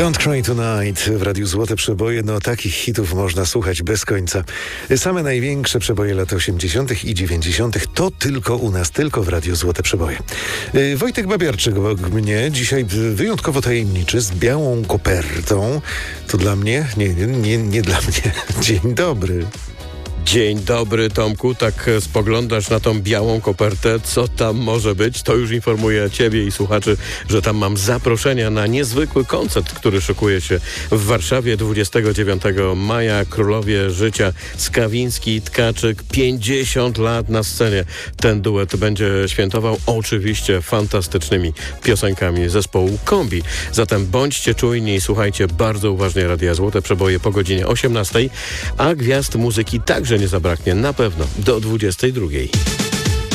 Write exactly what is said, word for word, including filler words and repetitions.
Don't Cry Tonight w Radiu Złote Przeboje. No takich hitów można słuchać bez końca. Same największe przeboje lat osiemdziesiątych i dziewięćdziesiątych to tylko u nas, tylko w Radiu Złote Przeboje. Wojtek Babiarczyk obok mnie, dzisiaj wyjątkowo tajemniczy, z białą kopertą. To dla mnie? Nie, nie, nie dla mnie. Dzień dobry. Dzień dobry, Tomku. Tak spoglądasz na tą białą kopertę. Co tam może być? To już informuję ciebie i słuchaczy, że tam mam zaproszenia na niezwykły koncert, który szykuje się w Warszawie dwudziestego dziewiątego maja. Królowie Życia, Skawiński i Tkaczyk. pięćdziesiąt lat na scenie. Ten duet będzie świętował oczywiście fantastycznymi piosenkami zespołu Kombi. Zatem bądźcie czujni i słuchajcie bardzo uważnie Radia Złote Przeboje po godzinie osiemnastej, a gwiazd muzyki także nie zabraknie na pewno do dwudziestej drugiej.